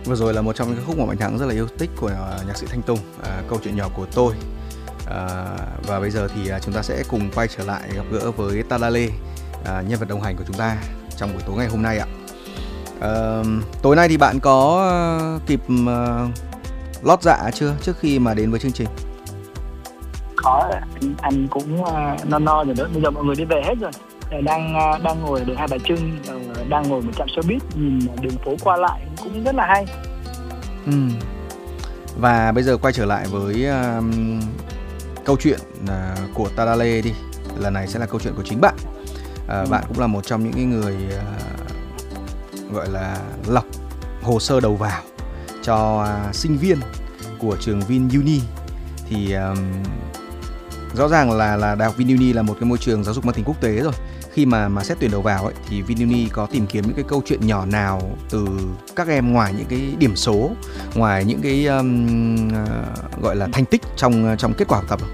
Vừa rồi là một trong những ca khúc mà Mạnh Thắng rất là yêu thích của nhạc sĩ Thanh Tùng, Câu chuyện nhỏ của tôi. Và bây giờ thì chúng ta sẽ cùng quay trở lại gặp gỡ với Tadale, nhân vật đồng hành của chúng ta trong buổi tối ngày hôm nay ạ. Tối nay thì bạn có kịp lót dạ chưa trước khi mà đến với chương trình? Có, anh cũng no rồi đó. Bây giờ mọi người đi về hết rồi. Đang ngồi ở đường Hai Bà Trưng, đang ngồi một trạm xe buýt nhìn đường phố qua lại cũng rất là hay. Và bây giờ quay trở lại với câu chuyện của Tadale đi. Lần này sẽ là câu chuyện của chính bạn. Bạn cũng là một trong những người gọi là lọc hồ sơ đầu vào cho sinh viên của trường VinUni. Thì rõ ràng là Đại học VinUni là một cái môi trường giáo dục mang tính quốc tế rồi. Khi mà xét tuyển đầu vào ấy, thì VinUni có tìm kiếm những cái câu chuyện nhỏ nào từ các em, ngoài những cái điểm số, ngoài những cái gọi là thành tích trong kết quả học tập không?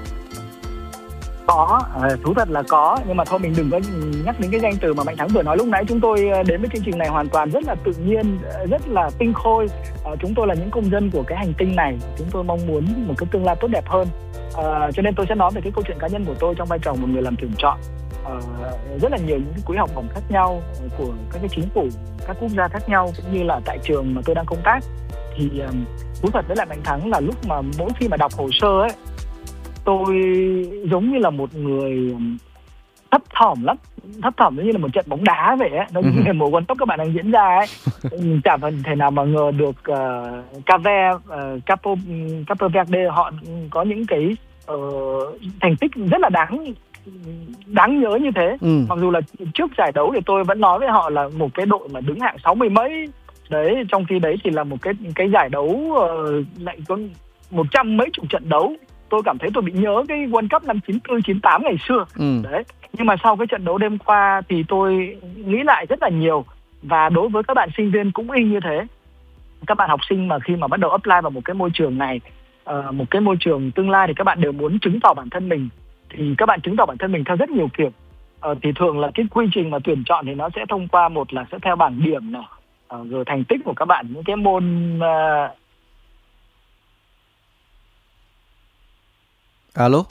Có, thú thật là có, nhưng mà thôi mình đừng có nhắc đến cái danh từ mà Mạnh Thắng vừa nói lúc nãy. Chúng tôi đến với chương trình này hoàn toàn rất là tự nhiên, rất là tinh khôi. Chúng tôi là những công dân của cái hành tinh này, chúng tôi mong muốn một cái tương lai tốt đẹp hơn. Cho nên tôi sẽ nói về cái câu chuyện cá nhân của tôi trong vai trò một người làm tuyển chọn. Rất là nhiều những cái quỹ học bổng khác nhau của các cái chính phủ, các quốc gia khác nhau, cũng như là tại trường mà tôi đang công tác. Thì thú thật với lại Mạnh Thắng là lúc mà mỗi khi mà đọc hồ sơ ấy, tôi giống như là một người thấp thỏm lắm, thấp thỏm như là một trận bóng đá vậy ấy. Nó như là một World Cup các bạn đang diễn ra ấy. Chả thể nào mà ngờ được Capo Verde họ có những cái thành tích rất là đáng nhớ như thế. Mặc dù là trước giải đấu thì tôi vẫn nói với họ là một cái đội mà đứng hạng 60 mấy đấy, trong khi đấy thì là một cái giải đấu lại có 100 mấy chục trận đấu. Tôi cảm thấy tôi bị nhớ cái World Cup năm 94, 98 ngày xưa. Đấy. Nhưng mà sau cái trận đấu đêm qua thì tôi nghĩ lại rất là nhiều. Và đối với các bạn sinh viên cũng y như thế. Các bạn học sinh mà khi mà bắt đầu apply vào một cái môi trường này, một cái môi trường tương lai, thì các bạn đều muốn chứng tỏ bản thân mình. Thì các bạn chứng tỏ bản thân mình theo rất nhiều kiểu. Thì thường là cái quy trình mà tuyển chọn thì nó sẽ thông qua, một là sẽ theo bảng điểm này, rồi thành tích của các bạn, những cái môn Alo.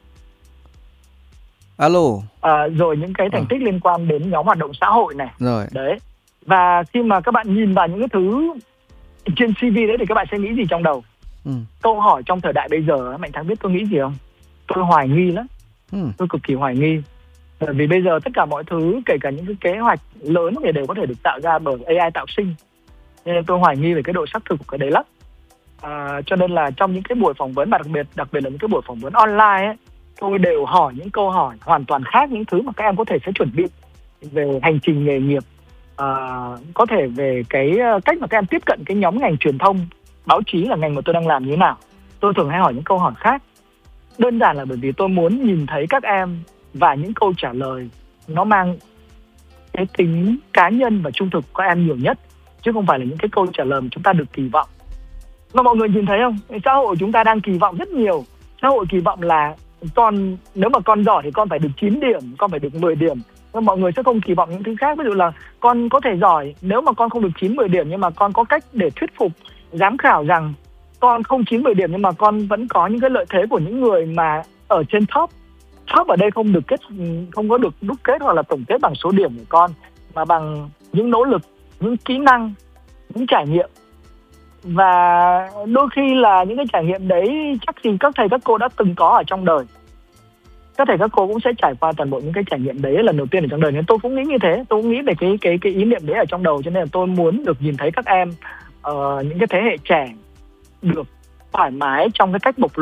Rồi những cái thành tích liên quan đến nhóm hoạt động xã hội này. Rồi. Đấy. Và khi mà các bạn nhìn vào những cái thứ trên CV đấy thì các bạn sẽ nghĩ gì trong đầu? Câu hỏi trong thời đại bây giờ, Mạnh Thắng biết tôi nghĩ gì không? Tôi hoài nghi lắm. Tôi cực kỳ hoài nghi. Bởi vì bây giờ tất cả mọi thứ, kể cả những cái kế hoạch lớn thì đều có thể được tạo ra bởi AI tạo sinh. Nên tôi hoài nghi về cái độ xác thực của cái đấy lắm. Cho nên là trong những cái buổi phỏng vấn, mà đặc biệt là những cái buổi phỏng vấn online ấy, tôi đều hỏi những câu hỏi hoàn toàn khác những thứ mà các em có thể sẽ chuẩn bị về hành trình nghề nghiệp, có thể về cái cách mà các em tiếp cận cái nhóm ngành truyền thông, báo chí là ngành mà tôi đang làm như thế nào. Tôi thường hay hỏi những câu hỏi khác. Đơn giản là bởi vì tôi muốn nhìn thấy các em và những câu trả lời nó mang cái tính cá nhân và trung thực của các em nhiều nhất, chứ không phải là những cái câu trả lời mà chúng ta được kỳ vọng. Mà mọi người nhìn thấy không? Xã hội chúng ta đang kỳ vọng rất nhiều. Xã hội kỳ vọng là nếu mà con giỏi thì con phải được 9 điểm, con phải được 10 điểm. Nhưng mọi người sẽ không kỳ vọng những thứ khác. Ví dụ là con có thể giỏi, nếu mà con không được 9, 10 điểm, nhưng mà con có cách để thuyết phục giám khảo rằng con không 9, 10 điểm nhưng mà con vẫn có những cái lợi thế của những người mà ở trên top. Top ở đây không có được đúc kết hoặc là tổng kết bằng số điểm của con, mà bằng những nỗ lực, những kỹ năng, những trải nghiệm. Và đôi khi là những cái trải nghiệm đấy chắc gì các thầy các cô đã từng có ở trong đời. Các thầy các cô cũng sẽ trải qua toàn bộ những cái trải nghiệm đấy lần đầu tiên ở trong đời. Nên tôi cũng nghĩ như thế, tôi cũng nghĩ về cái ý niệm đấy ở trong đầu. Cho nên là tôi muốn được nhìn thấy các em, những cái thế hệ trẻ được thoải mái trong cái cách bộc lộ